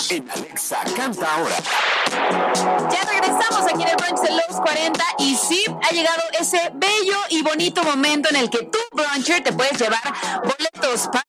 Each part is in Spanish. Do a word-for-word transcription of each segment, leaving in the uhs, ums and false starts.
en Alexa Canta Ahora. Ya regresamos aquí en el brunch de los cuarenta y sí, ha llegado ese bello y bonito momento en el que tú, bruncher, te puedes llevar boletos para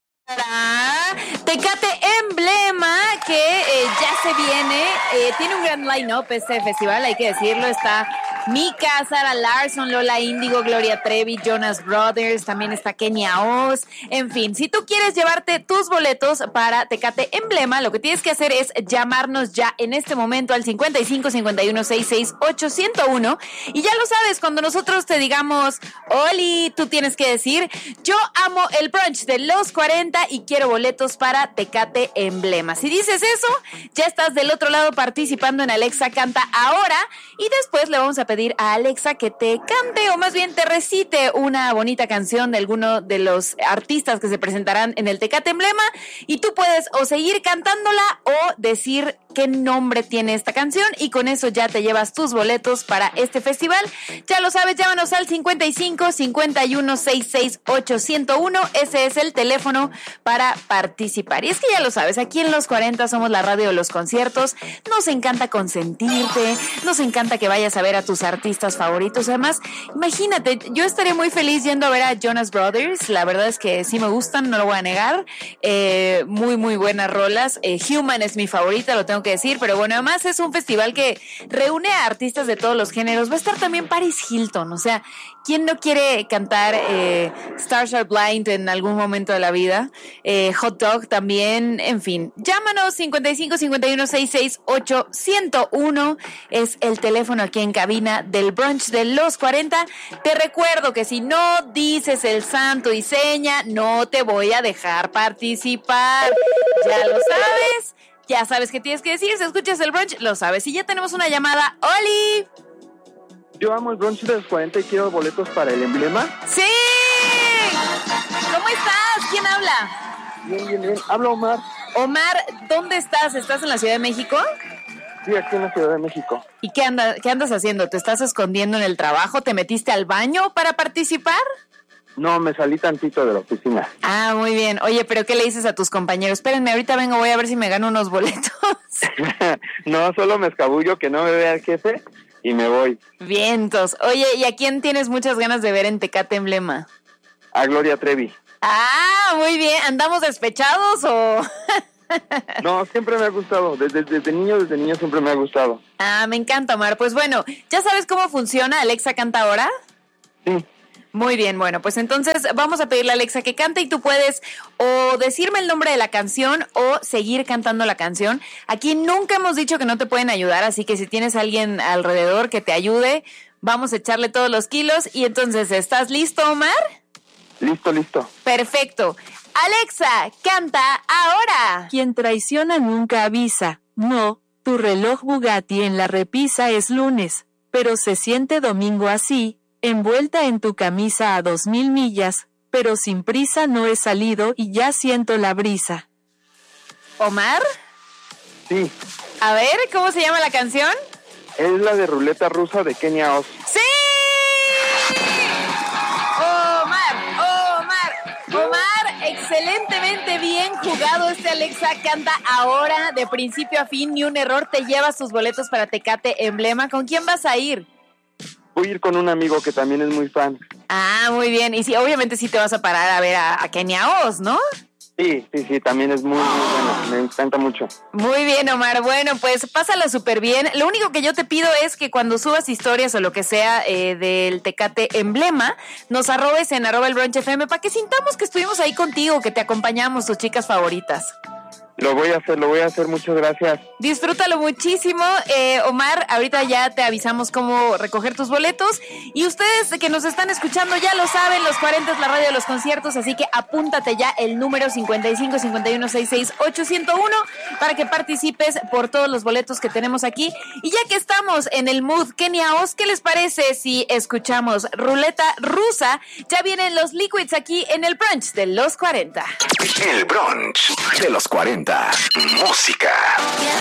Tecate Emblema, que eh, ya se viene. Eh, tiene un gran line-up este festival, hay que decirlo. Está Mika, Sara Larsson, Lola Índigo, Gloria Trevi, Jonas Brothers, también está Kenia Oz. En fin, si tú quieres llevarte tus boletos para Tecate Emblema, lo que tienes que hacer es llamarnos ya en este momento al cincuenta y cinco, cincuenta y uno, sesenta y seis, ochocientos uno. Y ya lo sabes, cuando nosotros te digamos Oli, tú tienes que decir: yo amo el brunch de los cuarenta y quiero boletos para Tecate Emblema. Si dices eso, ya estás del otro lado participando en Alexa Canta Ahora, y después le vamos a pedir a Alexa que te cante, o más bien te recite, una bonita canción de alguno de los artistas que se presentarán en el Tecate Emblema, y tú puedes o seguir cantándola o decir qué nombre tiene esta canción, y con eso ya te llevas tus boletos para este festival. Ya lo sabes, llámanos al cincuenta y cinco, cincuenta y uno, sesenta y seis, ochocientos uno. Ese es el teléfono para participar. Y es que ya lo sabes, aquí en Los cuarenta somos la radio de los conciertos. Nos encanta consentirte, nos encanta que vayas a ver a tus artistas favoritos. Además, imagínate, yo estaría muy feliz yendo a ver a Jonas Brothers. La verdad es que sí me gustan, no lo voy a negar. Eh, muy, muy buenas rolas. Eh, Human es mi favorita, lo tengo que decir, pero bueno, además es un festival que reúne a artistas de todos los géneros. Va a estar también Paris Hilton, o sea, ¿quién no quiere cantar eh, Stars Are Blind en algún momento de la vida? Eh, Hot Dog también, en fin. Llámanos, cincuenta y cinco, cincuenta y uno, sesenta y seis, ochocientos uno es el teléfono aquí en cabina del brunch de los cuarenta. Te recuerdo que si no dices el santo y seña, no te voy a dejar participar. Ya lo sabes. Ya sabes qué tienes que decir. Si escuchas el brunch, lo sabes. Y ya tenemos una llamada. ¡Oli! Yo amo el brunch de los cuarenta y quiero boletos para el Emblema. ¡Sí! ¿Cómo estás? ¿Quién habla? Bien, bien, bien. Habla Omar. Omar, ¿dónde estás? ¿Estás en la Ciudad de México? Sí, aquí en la Ciudad de México. ¿Y qué, anda, qué andas haciendo? ¿Te estás escondiendo en el trabajo? ¿Te metiste al baño para participar? No, me salí tantito de la oficina. Ah, muy bien. Oye, ¿pero qué le dices a tus compañeros? Espérenme, ahorita vengo, voy a ver si me gano unos boletos. No, solo me escabullo, que no me vea el jefe y me voy. Vientos. Oye, ¿y a quién tienes muchas ganas de ver en Tecate Emblema? A Gloria Trevi. Ah, muy bien. ¿Andamos despechados o...? No, siempre me ha gustado. Desde, desde niño, desde niño siempre me ha gustado. Ah, me encanta, Omar. Pues bueno, ¿ya sabes cómo funciona Alexa Canta Ahora? Sí. Muy bien, bueno, pues entonces vamos a pedirle a Alexa que cante, y tú puedes o decirme el nombre de la canción o seguir cantando la canción. Aquí nunca hemos dicho que no te pueden ayudar, así que si tienes a alguien alrededor que te ayude, vamos a echarle todos los kilos. Y entonces, ¿estás listo, Omar? Listo, listo. Perfecto. Alexa, canta ahora. Quien traiciona nunca avisa. No, tu reloj Bugatti en la repisa es lunes, pero se siente domingo así. Envuelta en tu camisa a dos mil millas, pero sin prisa no he salido y ya siento la brisa. ¿Omar? Sí. A ver, ¿cómo se llama la canción? Es la de Ruleta Rusa de Kenia Oz. ¡Sí! Omar, Omar, Omar, excelentemente bien jugado este Alexa Canta Ahora, de principio a fin, ni un error. Te llevas tus boletos para Tecate Emblema. ¿Con quién vas a ir? Voy a ir con un amigo que también es muy fan. Ah, muy bien. Y sí, obviamente sí te vas a parar a ver a, a Kenia Oz, ¿no? Sí, sí, sí, también es muy, muy bueno. Me encanta mucho. Muy bien, Omar. Bueno, pues pásala súper bien. Lo único que yo te pido es que cuando subas historias o lo que sea eh, del Tecate Emblema, nos arrobes en arroba el brunch F M para que sintamos que estuvimos ahí contigo, que te acompañamos, tus chicas favoritas. Lo voy a hacer, lo voy a hacer, muchas gracias. Disfrútalo muchísimo, eh, Omar. Ahorita ya te avisamos cómo recoger tus boletos. Y ustedes que nos están escuchando ya lo saben, Los cuarenta es la radio de los conciertos, así que apúntate ya el número cincuenta y cinco, cincuenta y uno, sesenta y seis, ochocientos uno para que participes por todos los boletos que tenemos aquí. Y ya que estamos en el mood Kenia Oz, ¿qué les parece si escuchamos Ruleta Rusa? Ya vienen los Liquids aquí en el brunch de los cuarenta. El brunch de los cuarenta. Música.